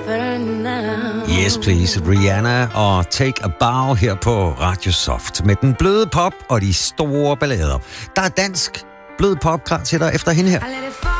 Yes, please. Rihanna og Take a Bow her på Radio Soft med den bløde pop og de store ballader. Der er dansk blød pop klar til dig efter hende her.